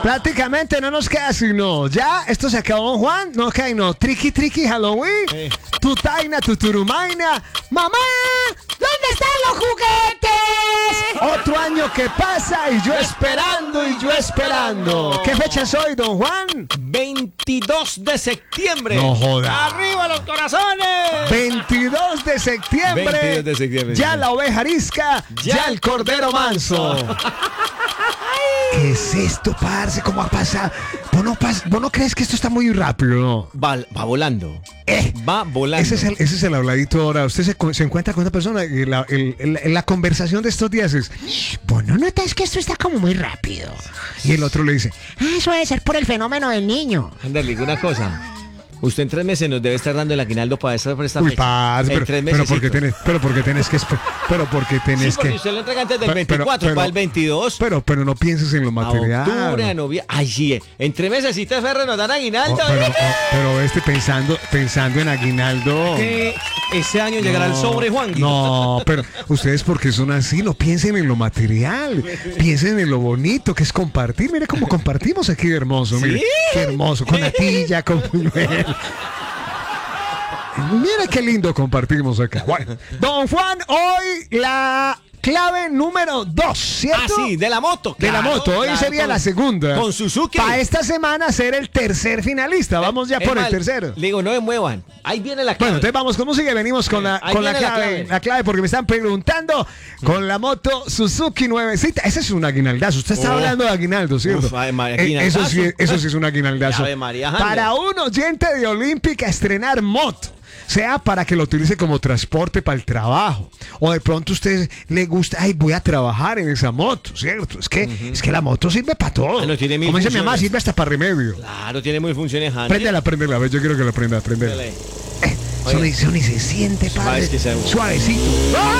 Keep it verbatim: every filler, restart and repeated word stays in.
Prácticamente no nos queda sino. Ya, esto se acabó, don Juan. No queda no. Triqui, triqui, Halloween. Eh. Tu taina, tu turumaina. ¡Mamá! ¿Dónde están los juguetes? Otro año que pasa y yo esperando y yo esperando. ¿Qué fecha es hoy, don Juan? veintidós de septiembre. No joda. ¡Arriba los corazones! veintidós de septiembre. veintidós de septiembre. Ya la oveja arisca, ya, ya el cordero manso. ¿Qué es esto, parce? ¿Cómo ha pasado? ¿Vos no, pas ¿Vos no crees que esto está muy rápido, no? Va, va volando. Eh, va volando. Ese es el, ese es el habladito ahora. Usted se, se encuentra con una persona y la, el, el, la conversación de estos días es: ¿vos no notas que esto está como muy rápido? Y el otro le dice: ah, eso debe ser por el fenómeno del niño. Ándale, una cosa. Usted en tres meses nos debe estar dando el aguinaldo para esta, para esta Uy, fecha. parce, pero, pero porque tenés, pero porque tenés que, pero porque tenés sí, porque que. usted lo entrega antes del pero, veinticuatro, pero, para el veintidós. Pero, pero no pienses en lo material. Octubre, noviembre. Ay, sí, en tres meses si te ferro nos dan aguinaldo. Oh, pero, oh, pero este pensando, pensando en aguinaldo. Que ese año llegará no, el sobre, Juan. No, pero ustedes porque son así, no piensen en lo material, piensen en lo bonito que es compartir. Mire cómo compartimos aquí, hermoso, mire, ¿sí? Qué hermoso, con natilla, con buñuel. Mira qué lindo compartimos acá. Bueno, don Juan, hoy la clave número dos, ¿cierto? Ah, sí, de la moto. De Claro, la moto, hoy claro, sería con, la segunda. Con Suzuki. Para esta semana ser el tercer finalista. Vamos ya es por mal, el tercero. Le digo, no me muevan. Ahí viene la clave. Bueno, entonces vamos, ¿cómo sigue? Venimos con la, Ahí con la viene la clave, clave. la clave, porque me están preguntando con la moto Suzuki nuevecita. Ese es un aguinaldazo. Usted está Oh. hablando de aguinaldo, ¿cierto? Uf, Ave María, Eh, aguinaldazo. eso, sí, eso sí es un aguinaldazo. Ave María, Para un oyente de Olímpica estrenar moto, sea para que lo utilice como transporte para el trabajo, o de pronto a usted le gusta, ay, voy a trabajar en esa moto, ¿cierto? Es que, uh-huh. es que la moto sirve para todo. Ah, no, tiene mil Como dice mi funciones. mamá, sirve hasta para remedio. Claro, tiene muy funciones, Handy. Préndela, préndela, a ver, yo quiero que la prenda, préndela. Eh, eso ni se siente, padre. Suave, es que sea- Suavecito. ¡Ah!